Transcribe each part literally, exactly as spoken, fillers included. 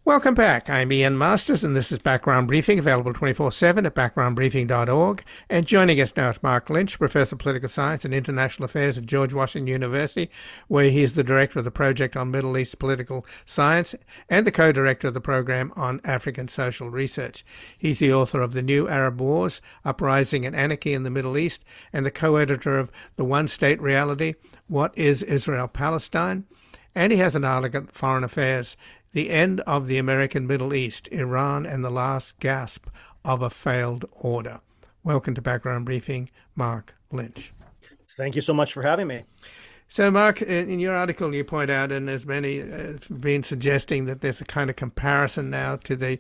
Welcome back. I'm Ian Masters, and this is Background Briefing, available twenty-four seven at background briefing dot org. And joining us now is Mark Lynch, Professor of Political Science and International Affairs at George Washington University, where he is the Director of the Project on Middle East Political Science and the Co-Director of the Program on African Social Research. He's the author of The New Arab Wars, Uprising and Anarchy in the Middle East, and the co-editor of The One-State Reality, What is Israel-Palestine? And he has an article at Foreign Affairs, The End of the American Middle East, Iran and the Last Gasp of a Failed Order. Welcome to Background Briefing, Mark Lynch. Thank you so much for having me. So, Mark, in your article you point out, and there's many uh, been suggesting that there's a kind of comparison now to the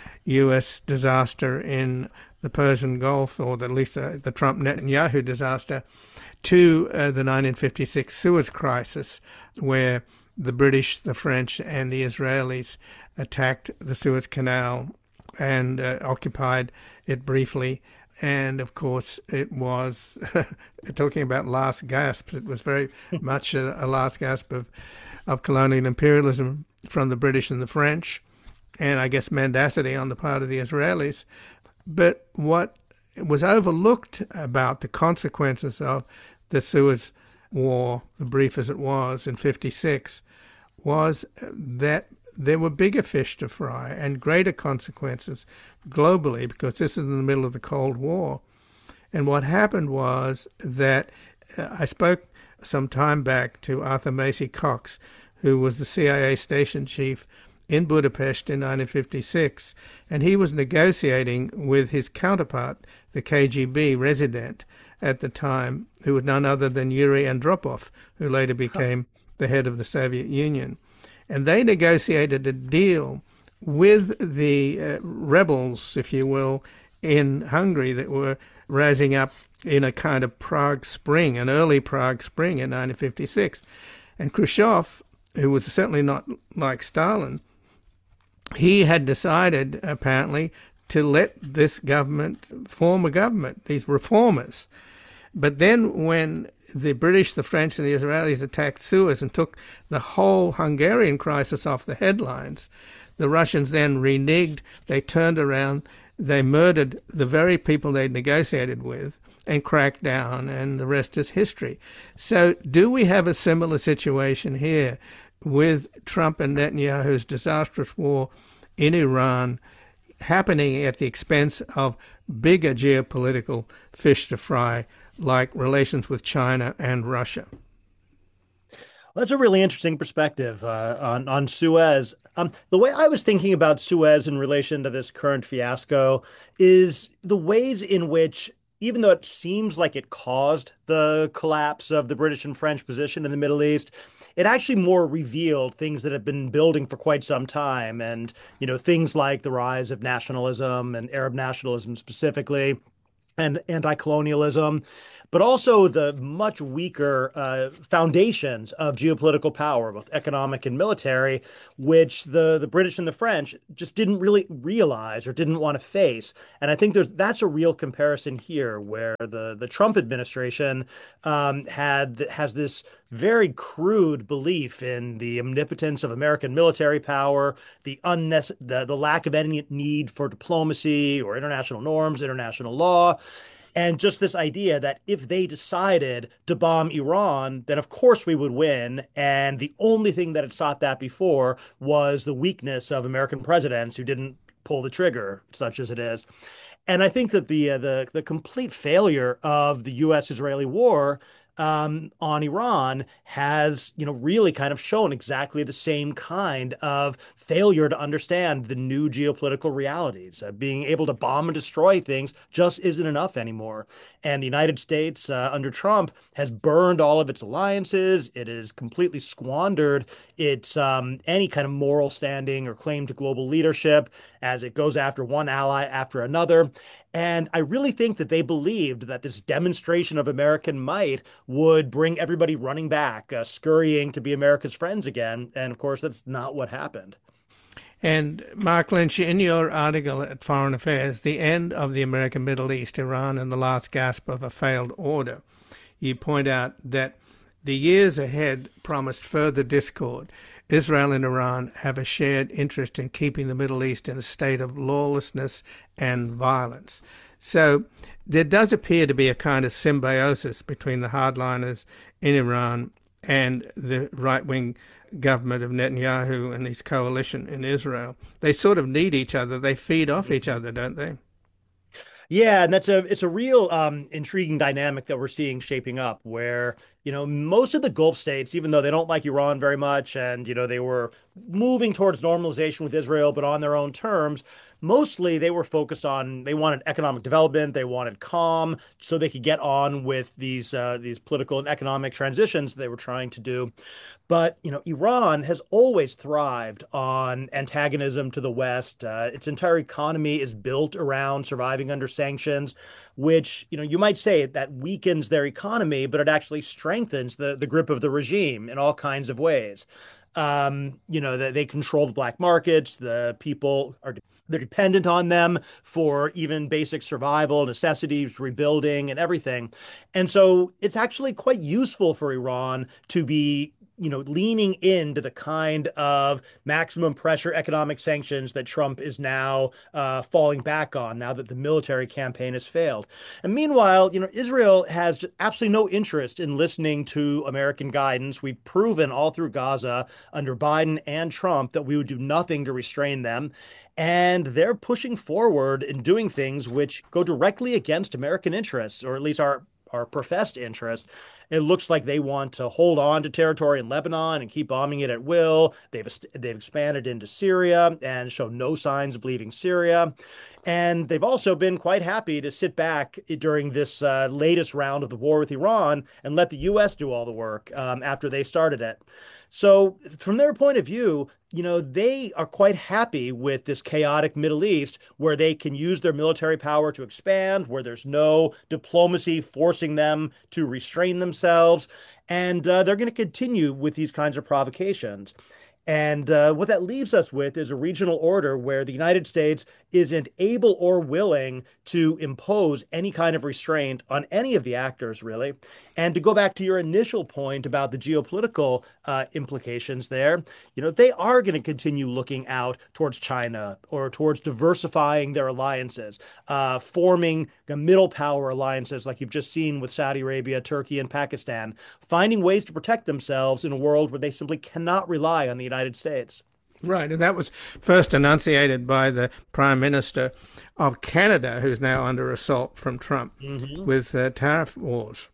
U S disaster in the Persian Gulf, or at least uh, the Trump-Netanyahu disaster, to uh, the nineteen fifty-six Suez Crisis, where the British, the French, and the Israelis attacked the Suez Canal and uh, occupied it briefly. And, of course, it was, talking about last gasps, it was very much a, a last gasp of, of colonial imperialism from the British and the French, and I guess mendacity on the part of the Israelis. But what was overlooked about the consequences of the Suez War, the brief as it was in fifty-six, was that there were bigger fish to fry and greater consequences globally, because this is in the middle of the Cold War. And what happened was that uh, I spoke some time back to Arthur Macy Cox, who was the C I A station chief in Budapest in nineteen fifty-six, and he was negotiating with his counterpart, the K G B resident at the time, who was none other than Yuri Andropov, who later became the head of the Soviet Union. And they negotiated a deal with the uh, rebels, if you will, in Hungary that were rising up in a kind of Prague Spring, an early Prague Spring in nineteen fifty-six. And Khrushchev, who was certainly not like Stalin, he had decided, apparently, to let this government form a government, these reformers. But then when the British, the French, and the Israelis attacked Suez and took the whole Hungarian crisis off the headlines, the Russians then reneged, they turned around, they murdered the very people they'd negotiated with and cracked down, and the rest is history. So do we have a similar situation here with Trump and Netanyahu's disastrous war in Iran happening at the expense of bigger geopolitical fish to fry, like relations with China and Russia? That's a really interesting perspective uh, on, on Suez. Um, the way I was thinking about Suez in relation to this current fiasco is the ways in which, even though it seems like it caused the collapse of the British and French position in the Middle East, it actually more revealed things that have been building for quite some time. And, you know, things like the rise of nationalism and Arab nationalism specifically, and anti-colonialism, but also the much weaker uh, foundations of geopolitical power, both economic and military, which the, the British and the French just didn't really realize or didn't want to face. And I think there's that's a real comparison here, where the, the Trump administration um, had has this very crude belief in the omnipotence of American military power, the, unnecess- the the lack of any need for diplomacy or international norms, international law, and just this idea that if they decided to bomb Iran, then of course we would win. And the only thing that had sought that before was the weakness of American presidents who didn't pull the trigger, such as it is. And I think that the uh, the the complete failure of the U S-Israeli war Um, on Iran has, you know, really kind of shown exactly the same kind of failure to understand the new geopolitical realities. Uh, being able to bomb and destroy things just isn't enough anymore. And the United States, uh, under Trump, has burned all of its alliances. It has completely squandered its um, any kind of moral standing or claim to global leadership as it goes after one ally after another. And I really think that they believed that this demonstration of American might would bring everybody running back, uh, scurrying to be America's friends again. And of course, that's not what happened. And Mark Lynch, in your article at Foreign Affairs, The End of the American Middle East, Iran and the Last Gasp of a Failed Order, you point out that the years ahead promised further discord. Israel and Iran have a shared interest in keeping the Middle East in a state of lawlessness and violence. So there does appear to be a kind of symbiosis between the hardliners in Iran and the right-wing government of Netanyahu and his coalition in Israel. They sort of need each other. They feed off each other, don't they? Yeah, and that's a it's a real um, intriguing dynamic that we're seeing shaping up where, you know, most of the Gulf states, even though they don't like Iran very much and, you know, they were moving towards normalization with Israel, but on their own terms, mostly they were focused on they wanted economic development, they wanted calm so they could get on with these uh, these political and economic transitions they were trying to do. But, you know, Iran has always thrived on antagonism to the West. Uh, its entire economy is built around surviving under sanctions, which, you know, you might say that weakens their economy, but it actually strengthens the, the grip of the regime in all kinds of ways. Um, you know, they, they control the black markets. The people are they're dependent on them for even basic survival, necessities, rebuilding, and everything. And so it's actually quite useful for Iran to be you know, leaning into the kind of maximum pressure economic sanctions that Trump is now uh, falling back on now that the military campaign has failed. And meanwhile, you know, Israel has absolutely no interest in listening to American guidance. We've proven all through Gaza under Biden and Trump that we would do nothing to restrain them. And they're pushing forward and doing things which go directly against American interests, or at least our our professed interest. It looks like they want to hold on to territory in Lebanon and keep bombing it at will. They've they've expanded into Syria and show no signs of leaving Syria. And they've also been quite happy to sit back during this uh, latest round of the war with Iran and let the U S do all the work um, after they started it. So from their point of view, you know, they are quite happy with this chaotic Middle East where they can use their military power to expand, where there's no diplomacy forcing them to restrain themselves. And uh, they're going to continue with these kinds of provocations. And uh, what that leaves us with is a regional order where the United States isn't able or willing to impose any kind of restraint on any of the actors, really. And to go back to your initial point about the geopolitical uh, implications there, you know, they are going to continue looking out towards China or towards diversifying their alliances, uh, forming middle power alliances like you've just seen with Saudi Arabia, Turkey, and Pakistan, finding ways to protect themselves in a world where they simply cannot rely on the United States. Right, and that was first enunciated by the Prime Minister of Canada, who's now under assault from Trump mm-hmm. with uh, tariff wars.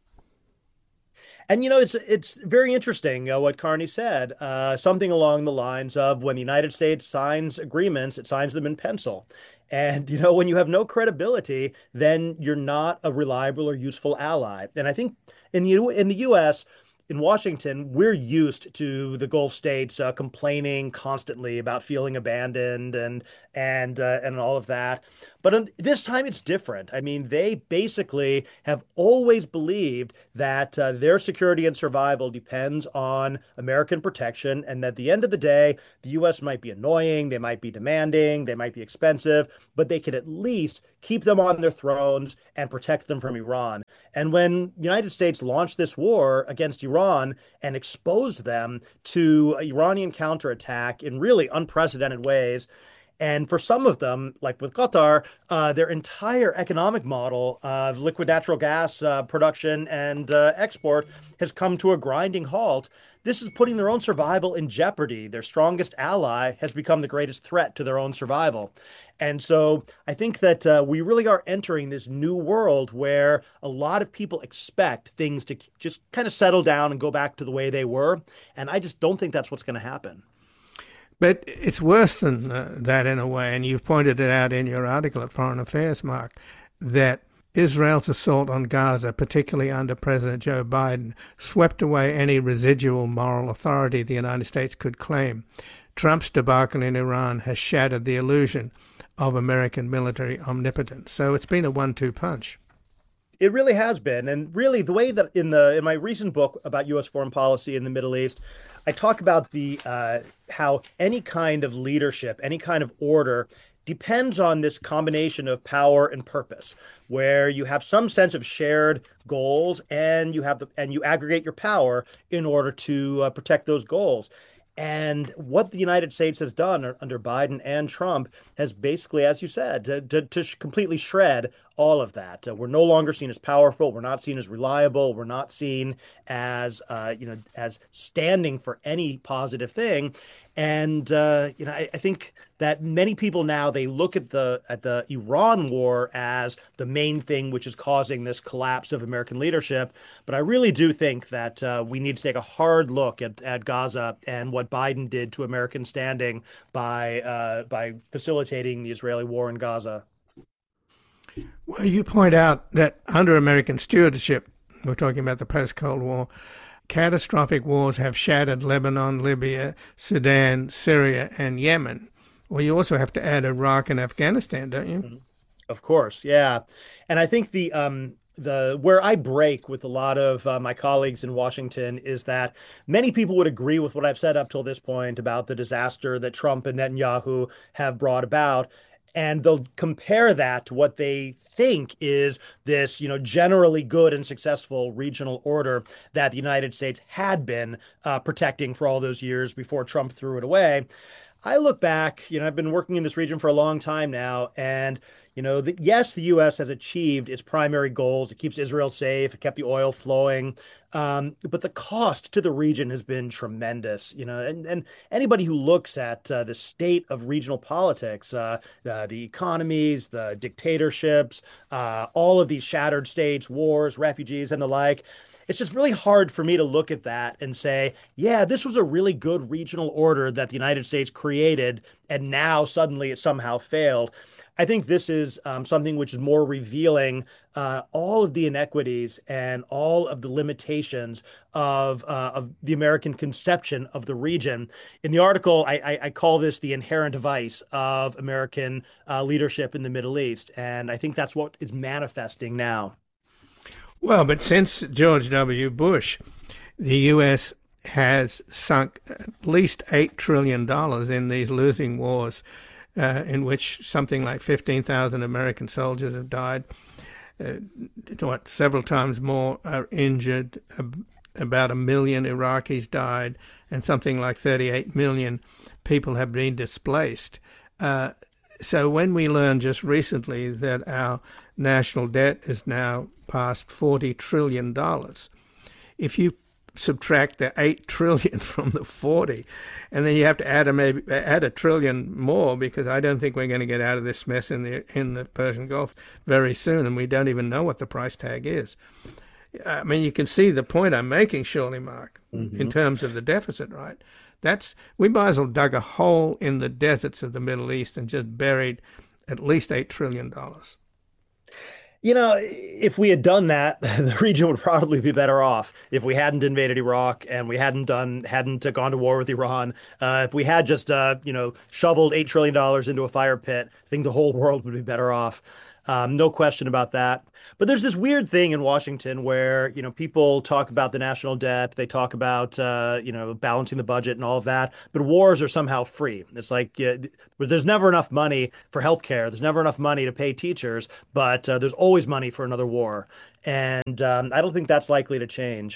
And, you know, it's it's very interesting uh, what Carney said, uh, something along the lines of when the United States signs agreements, it signs them in pencil. And, you know, when you have no credibility, then you're not a reliable or useful ally. And I think in the, in the U S, in Washington, we're used to the Gulf states uh, complaining constantly about feeling abandoned and and uh, and all of that. But um, this time it's different. I mean, they basically have always believed that uh, their security and survival depends on American protection, and that at the end of the day, the U S might be annoying, they might be demanding, they might be expensive, but they can at least keep them on their thrones and protect them from Iran. And when the United States launched this war against Iran and exposed them to Iranian counterattack in really unprecedented ways, and for some of them, like with Qatar, uh, their entire economic model of liquid natural gas uh, production and uh, export has come to a grinding halt. This is putting their own survival in jeopardy. Their strongest ally has become the greatest threat to their own survival. And so I think that uh, we really are entering this new world where a lot of people expect things to just kind of settle down and go back to the way they were. And I just don't think that's what's going to happen. But it's worse than uh, that in a way, and you've pointed it out in your article at Foreign Affairs, Mark, that Israel's assault on Gaza, particularly under President Joe Biden, swept away any residual moral authority the United States could claim. Trump's debacle in Iran has shattered the illusion of American military omnipotence. So it's been a one two punch. It really has been. And really, the way that in the in my recent book about U S foreign policy in the Middle East, I talk about the uh, how any kind of leadership, any kind of order depends on this combination of power and purpose, where you have some sense of shared goals and you have the and you aggregate your power in order to uh, protect those goals. And what the United States has done under Biden and Trump has basically, as you said, to, to, to completely shred all of that. Uh, we're no longer seen as powerful. We're not seen as reliable. We're not seen as, uh, you know, as standing for any positive thing. And uh, you know, I, I think that many people now they look at the at the Iran war as the main thing which is causing this collapse of American leadership. But I really do think that uh, we need to take a hard look at, at Gaza and what Biden did to American standing by uh, by facilitating the Israeli war in Gaza. Well, you point out that under American stewardship, we're talking about the post-Cold War, catastrophic wars have shattered Lebanon, Libya, Sudan, Syria, and Yemen. Well, you also have to add Iraq and Afghanistan, don't you? Of course, yeah. And I think the um the where I break with a lot of uh, my colleagues in Washington is that many people would agree with what I've said up till this point about the disaster that Trump and Netanyahu have brought about, and they'll compare that to what they think is this, you know, generally good and successful regional order that the United States had been uh, protecting for all those years before Trump threw it away. I look back, you know, I've been working in this region for a long time now, and you know, the, yes, the U S has achieved its primary goals. It keeps Israel safe. It kept the oil flowing, um, but the cost to the region has been tremendous. You know, and and anybody who looks at uh, the state of regional politics, uh, uh, the economies, the dictatorships, uh, all of these shattered states, wars, refugees, and the like. It's just really hard for me to look at that and say, yeah, this was a really good regional order that the United States created, and now suddenly it somehow failed. I think this is um, something which is more revealing uh, all of the inequities and all of the limitations of uh, of the American conception of the region. In the article, I, I, I call this the inherent vice of American uh, leadership in the Middle East, and I think that's what is manifesting now. Well, but since George W. Bush, the U S has sunk at least eight trillion dollars in these losing wars, uh, in which something like fifteen thousand American soldiers have died. Uh, what, several times more are injured. Uh, about a million Iraqis died, and something like thirty-eight million people have been displaced. Uh, so when we learned just recently that our national debt is now past forty trillion dollars, if you subtract the eight trillion dollars from the forty, and then you have to add a maybe add a trillion more, because I don't think we're going to get out of this mess in the in the Persian Gulf very soon, and we don't even know what the price tag is. I mean, you can see the point I'm making, surely, Mark, mm-hmm. in terms of the deficit, right? That's we might as well dug a hole in the deserts of the Middle East and just buried at least eight trillion dollars. You know, if we had done that, the region would probably be better off if we hadn't invaded Iraq and we hadn't done hadn't gone to war with Iran. Uh, if we had just uh, you know shoveled eight trillion dollars into a fire pit, I think the whole world would be better off. Um, no question about that. But there's this weird thing in Washington where, you know, people talk about the national debt, they talk about, uh, you know, balancing the budget and all of that, but wars are somehow free. It's like uh, there's never enough money for healthcare. There's never enough money to pay teachers, but uh, there's always money for another war. And um, I don't think that's likely to change.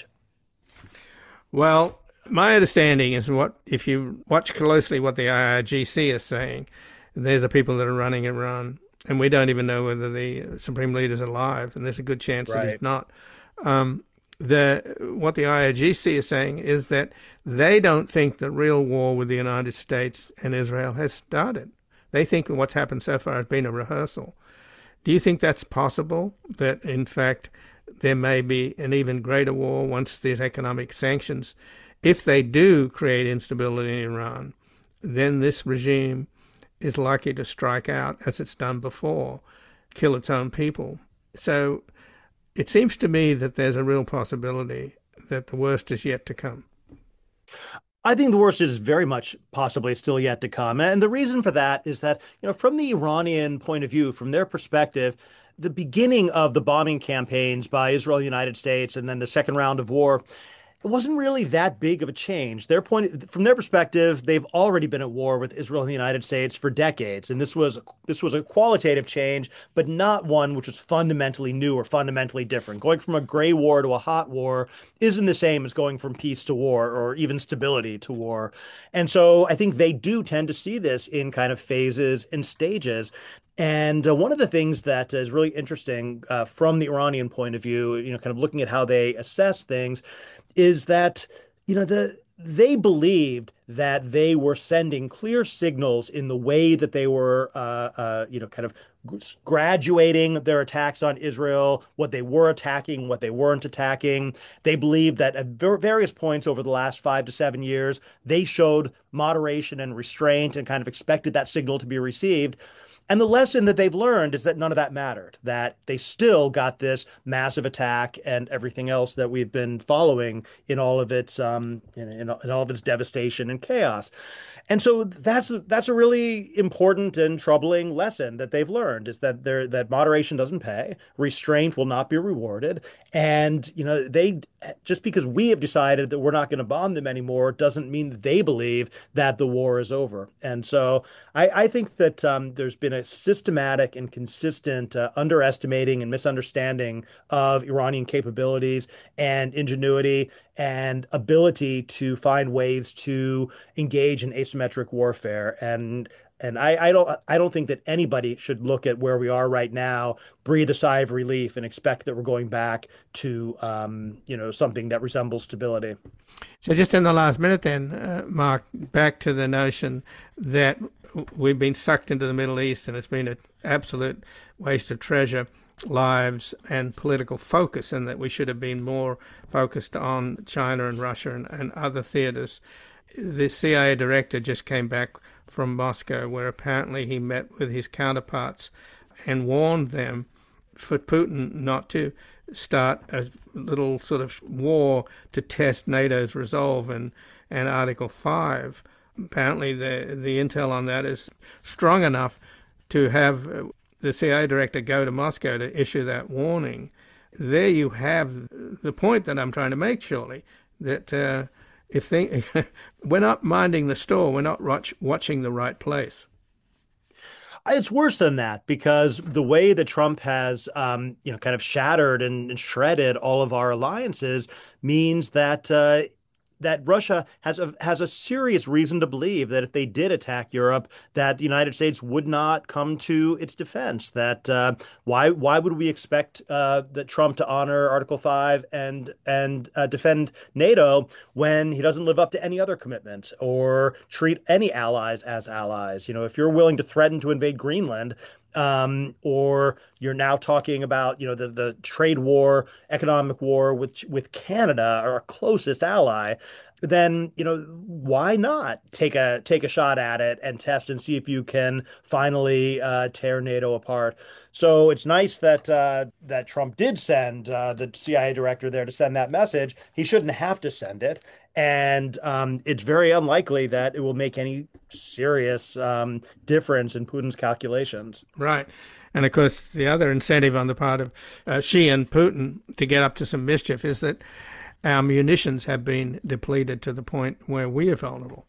Well, my understanding is what if you watch closely what the I R G C is saying, they're the people that are running Iran. And we don't even know whether the Supreme Leader is alive, and there's a good chance right. that he's not. Um, the what the I R G C is saying is that they don't think the real war with the United States and Israel has started. They think what's happened so far has been a rehearsal. Do you think that's possible, that in fact there may be an even greater war once these economic sanctions, if they do create instability in Iran, then this regime is likely to strike out, as it's done before, kill its own people? So it seems to me that there's a real possibility that the worst is yet to come. I think the worst is very much possibly still yet to come. And the reason for that is that, you know, from the Iranian point of view, from their perspective, the beginning of the bombing campaigns by Israel and the United States and then the second round of war, it wasn't really that big of a change. Their point, from their perspective, they've already been at war with Israel and the United States for decades, and this was this was a qualitative change, but not one which was fundamentally new or fundamentally different. Going from a gray war to a hot war isn't the same as going from peace to war or even stability to war. And so I think they do tend to see this in kind of phases and stages. And uh, one of the things that is really interesting uh, from the Iranian point of view, you know, kind of looking at how they assess things, is that, you know, the they believed that they were sending clear signals in the way that they were, uh, uh, you know, kind of graduating their attacks on Israel, what they were attacking, what they weren't attacking. They believed that at various points over the last five to seven years, they showed moderation and restraint and kind of expected that signal to be received. And the lesson that they've learned is that none of that mattered, that they still got this massive attack and everything else that we've been following in all of its um, in, in, in all of its devastation and chaos. And so that's that's a really important and troubling lesson that they've learned, is that there that moderation doesn't pay, restraint will not be rewarded, and you know they just because we have decided that we're not going to bomb them anymore doesn't mean that they believe that the war is over. And so I, I think that um, there's been a systematic and consistent uh, underestimating and misunderstanding of Iranian capabilities and ingenuity and ability to find ways to engage in asymmetric warfare. And and I, I don't I don't think that anybody should look at where we are right now, breathe a sigh of relief, and expect that we're going back to um, you know something that resembles stability. So just in the last minute, then, uh, Mark, back to the notion that we've been sucked into the Middle East, and it's been an absolute waste of treasure, lives, and political focus, and that we should have been more focused on China and Russia and, and other theaters. The C I A director just came back from Moscow, where apparently he met with his counterparts and warned them for Putin not to start a little sort of war to test NATO's resolve and, and Article five. Apparently the the intel on that is strong enough to have the C I A director go to Moscow to issue that warning. There you have the point that I'm trying to make, surely, that uh, if they, we're not minding the store, we're not watch, watching the right place. It's worse than that, because the way that Trump has, um, you know, kind of shattered and, and shredded all of our alliances means that uh, that Russia has a has a serious reason to believe that if they did attack Europe, that the United States would not come to its defense. That uh, why why would we expect uh, that Trump to honor Article five and and uh, defend NATO when he doesn't live up to any other commitment or treat any allies as allies? You know, if you're willing to threaten to invade Greenland, Um, or you're now talking about, you know, the, the trade war, economic war with with Canada, our closest ally, then, you know, why not take a take a shot at it and test and see if you can finally uh, tear NATO apart? So it's nice that uh, that Trump did send uh, the C I A director there to send that message. He shouldn't have to send it. And um, it's very unlikely that it will make any serious um, difference in Putin's calculations. Right. And of course, the other incentive on the part of uh, Xi and Putin to get up to some mischief is that our munitions have been depleted to the point where we are vulnerable.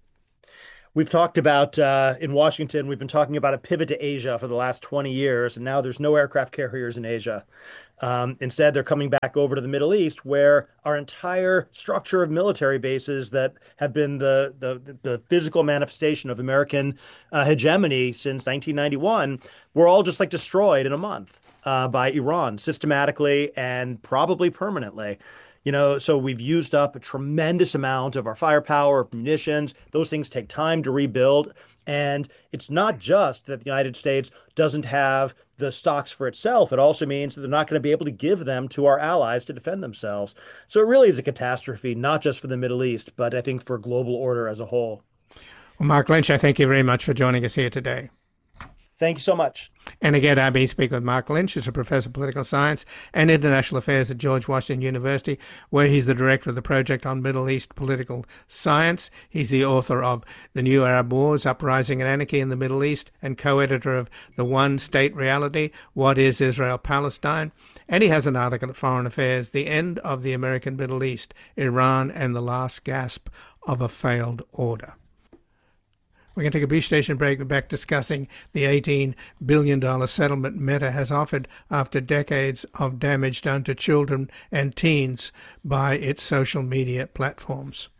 We've talked about uh, in Washington, we've been talking about a pivot to Asia for the last twenty years, and now there's no aircraft carriers in Asia. Um, instead, they're coming back over to the Middle East, where our entire structure of military bases that have been the the, the physical manifestation of American uh, hegemony since nineteen ninety-one were all just like destroyed in a month uh, by Iran, systematically and probably permanently. You know, so we've used up a tremendous amount of our firepower, of munitions. Those things take time to rebuild. And it's not just that the United States doesn't have the stocks for itself. It also means that they're not going to be able to give them to our allies to defend themselves. So it really is a catastrophe, not just for the Middle East, but I think for global order as a whole. Well, Mark Lynch, I thank you very much for joining us here today. Thank you so much. And again, I've been speaking with Mark Lynch, who's a professor of political science and international affairs at George Washington University, where he's the director of the Project on Middle East Political Science. He's the author of The New Arab Wars, Uprising and Anarchy in the Middle East, and co-editor of The One State Reality, What is Israel-Palestine? And he has an article at Foreign Affairs, The End of the American Middle East, Iran and the Last Gasp of a Failed Order. We're going to take a brief station break. We're back discussing the eighteen billion dollars settlement Meta has offered after decades of damage done to children and teens by its social media platforms.